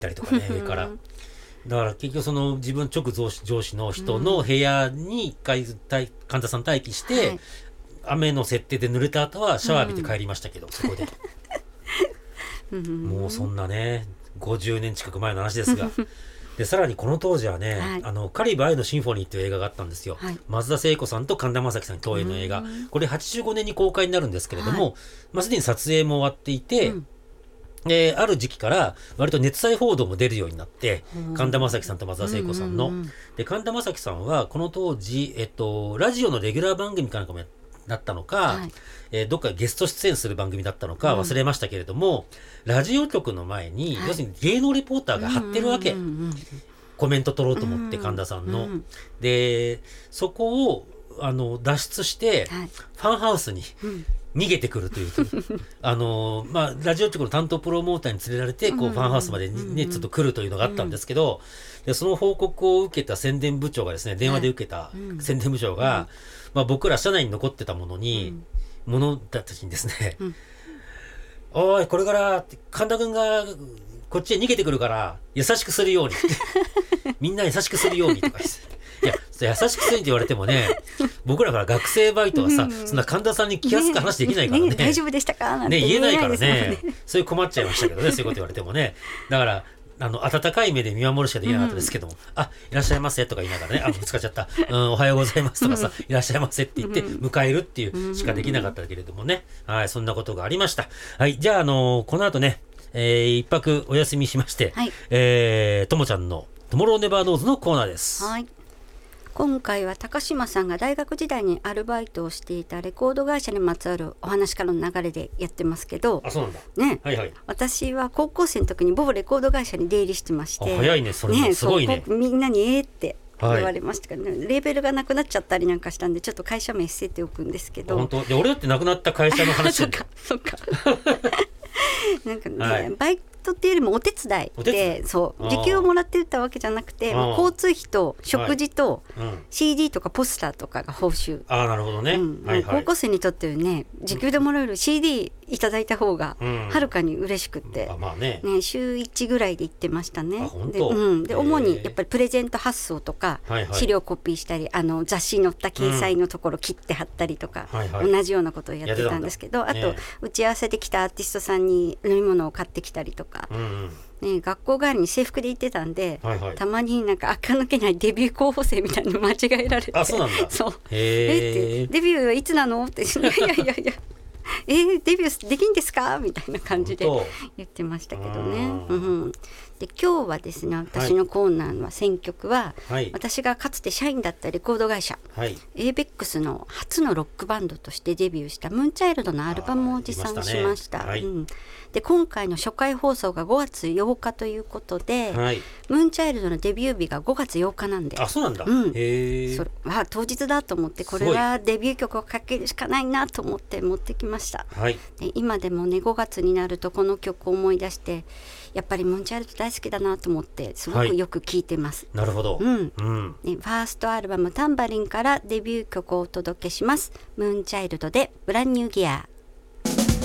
たりとかね上からだから結局その自分直上司の人の部屋に一回神田さん待機して、はい、雨の設定で濡れた後はシャワー浴びて帰りましたけど、そこでもうそんなね50年近く前の話ですがでさらにこの当時はね、はい、カリブ愛のシンフォニーっていう映画があったんですよ、はい、松田聖子さんと神田正輝さん共演の映画、これ85年に公開になるんですけれども、はい、すでに撮影も終わっていて、ある時期から割と熱愛報道も出るようになって、神田正輝さんと松田聖子さんの、で神田正輝さんはこの当時、ラジオのレギュラー番組かなんかもだったのか、はい、どっかゲスト出演する番組だったのか忘れましたけれども、ラジオ局の前に、要するに芸能リポーターが貼ってるわけ、コメント取ろうと思って神田さんの、でそこを脱出して、はい、ファンハウスに、逃げてくるというラジオ局の担当プロモーターに連れられてこうファンハウスまでねちょっと来るというのがあったんですけど、でその報告を受けた宣伝部長がですね、電話で受けた宣伝部長が、僕ら社内に残ってたものたちにですね、おいこれから神田君がこっちへ逃げてくるから優しくするようにみんな優しくするようにとかいや優しくするって言われてもね僕らから学生バイトはさ、そんな神田さんに気安く話できないからね、 大丈夫でしたかなんて言えないからね、そういう困っちゃいましたけどねそういうこと言われてもね、だから温かい目で見守るしかできなかったですけども、いらっしゃいませとか言いながらね、ぶつかっちゃった、おはようございますとかさ、いらっしゃいませって言って迎えるっていうしかできなかったけれどもね、はい、そんなことがありました。はい、じゃあこの後ね、一泊お休みしまして、はい、ともちゃんのトモローネバーノーズのコーナーです。 はい、今回は高島さんが大学時代にアルバイトをしていたレコード会社にまつわるお話からの流れでやってますけど、 そうなんだ、 ね、 はいはい、 私は高校生の時に某レコード会社に出入りしてまして、 早いねそれね、すごいね、 みんなにって言われましたけど、レーベルがなくなっちゃったりなんかしたんでちょっと会社名伏せておくんですけど、 本当で俺だってなくなった会社の話でそうかなんかね、バイトっていうよりもお手伝いで、そう時給をもらってたわけじゃなくて、交通費と食事と CD とかポスターとかが報酬。 なるほどね、 高校生にとってはね、時給でもらえる CD いただいた方がはるかに嬉しくって、週1ぐらいで行ってましたね。で主にやっぱりプレゼント発送とか、資料コピーしたり雑誌に載った掲載のところ切って貼ったりとか、同じようなことをやってたんですけど、あと打ち合わせで来たアーティストさんに飲み物を買ってきたりとか、学校帰りに制服で行ってたんで、たまになんか垢抜けないデビュー候補生みたいに間違えられて、 そうなんだ、 そうってデビューはいつなのっていやデビューできんですかみたいな感じで言ってましたけどね。で今日はですね、私のコーナーの選曲は、私がかつて社員だったレコード会社、ABEX の初のロックバンドとしてデビューしたムーンチャイルドのアルバムを持参しました。で今回の初回放送が5月8日ということで、ムーンチャイルドのデビュー日が5月8日なんで、 そうなんだ、 それは当日だと思って、これはデビュー曲をかけるしかないなと思って持ってきました。で今でもね5月になるとこの曲を思い出して、やっぱりムーンチャイルド大好きだなと思ってすごくよく聴いてます。 なるほど、 ファーストアルバムタンバリンからデビュー曲をお届けします。ムーンチャイルドでブランニューギア。